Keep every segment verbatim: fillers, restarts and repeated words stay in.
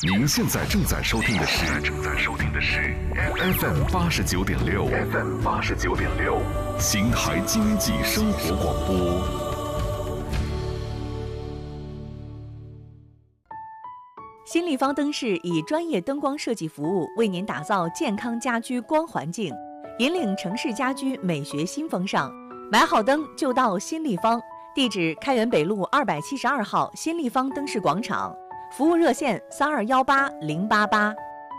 您现在正在收听的是正在收听的是 F M 八十九点六 F M 八十九点六邢台经济生活广播。 新立方灯饰以专业灯光设计服务为您打造健康家居光环境，引领城市家居美学新风尚。买好灯就到新立方，地址开元北路二百七十二号新立方灯饰广场。服务热线三二幺八零八八。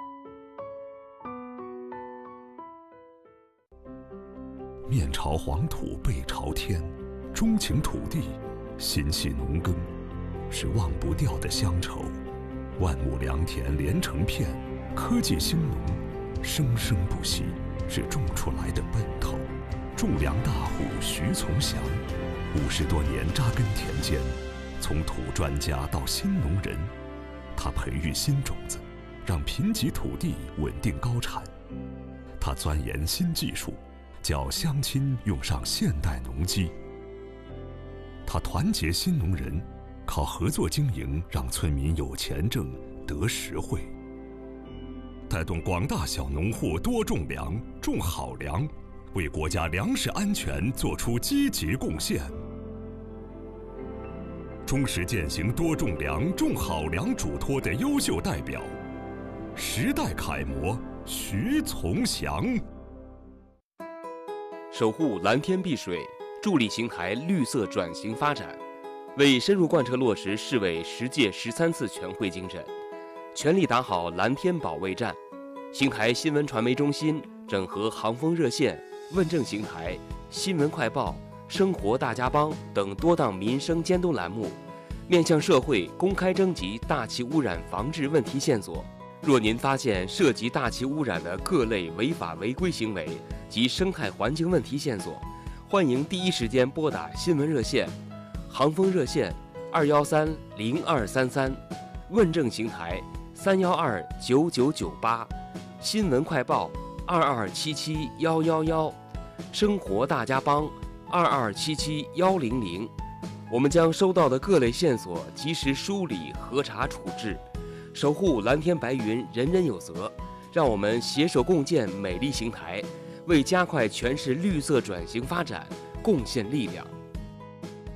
面朝黄土背朝天，钟情土地，心系农耕，是忘不掉的乡愁。万亩良田连成片，科技兴农，生生不息，是种出来的奔头。种粮大户徐从祥，五十多年扎根田间，从土专家到新农人。他培育新种子，让贫瘠土地稳定高产。他钻研新技术，叫乡亲用上现代农机。他团结新农人，靠合作经营让村民有钱挣得实惠，带动广大小农户多种粮、种好粮，为国家粮食安全做出积极贡献。忠实践行多种粮、种好粮嘱托的优秀代表，时代楷模徐从祥。 守护蓝天碧水，助力邢台绿色转型发展，为深入贯彻落实市委十届十三次全会精神，全力打好蓝天保卫战。邢台新闻传媒中心整合航风热线、问政邢台、新闻快报、生活大家帮等多档民生监督栏目，面向社会公开征集大气污染防治问题线索。若您发现涉及大气污染的各类违法违规行为及生态环境问题线索，欢迎第一时间拨打新闻热线、航风热线二幺三零二三三，问政邢台三幺二九九九八，新闻快报二二七七幺幺幺，生活大家帮二二七七幺零零，我们将收到的各类线索及时梳理、核查、处置，守护蓝天白云，人人有责。让我们携手共建美丽邢台，为加快全市绿色转型发展贡献力量。